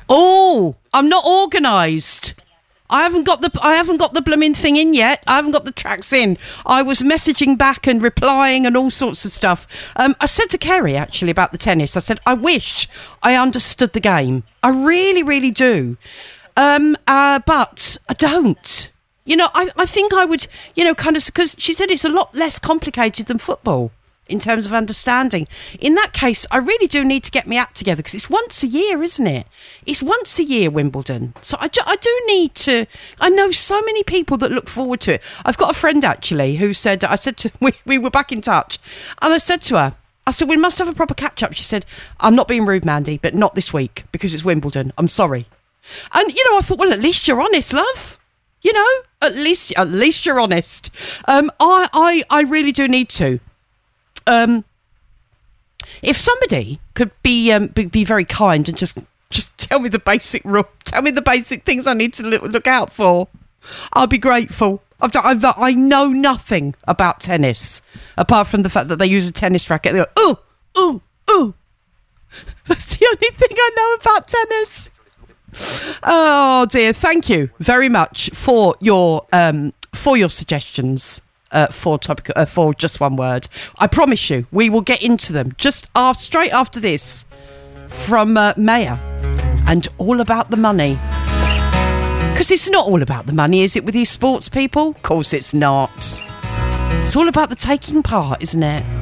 Oh, I'm not organised. I haven't got the blooming thing in yet. I haven't got the tracks in. I was messaging back and replying and all sorts of stuff. I said to Kerry, actually, about the tennis, I said, I wish I understood the game. I really, really do. But I don't. You know, I think I would, you know, kind of, because she said it's a lot less complicated than football in terms of understanding. In that case, I really do need to get my act together, because it's once a year, isn't it? It's once a year, Wimbledon. So I do need to. I know so many people that look forward to it. I've got a friend, actually, who said, we were back in touch, and I said to her, I said, we must have a proper catch-up. She said, I'm not being rude, Mandy, but not this week, because it's Wimbledon. I'm sorry. And, you know, I thought, well, at least you're honest, love. You know, at least you're honest. I really do need to. If somebody could be very kind and just tell me the basic rule, tell me the basic things I need to look out for, I'll be grateful. I know nothing about tennis apart from the fact that they use a tennis racket. They go, ooh. That's the only thing I know about tennis. Oh dear! Thank you very much for your suggestions. For just one word. I promise you, we will get into them straight after this from Maya and All About the Money. Because it's not all about the money, is it, with these sports people? Of course it's not. It's all about the taking part, isn't it?